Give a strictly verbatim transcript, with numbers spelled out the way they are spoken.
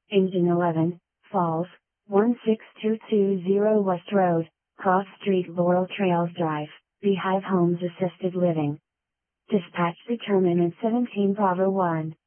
Engine eleven, Falls, one six two two zero West Road, Cross Street, Laurel Trails Drive, Beehive Homes Assisted Living. Dispatch determinant seventeen Bravo one.